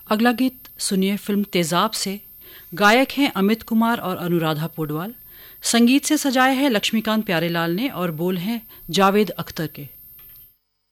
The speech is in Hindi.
अगला गीत सुनिए फिल्म तेजाब से। गायक हैं अमित कुमार और अनुराधा पौडवाल। संगीत से सजाया है लक्ष्मीकांत प्यारेलाल ने और बोल हैं जावेद अख्तर के।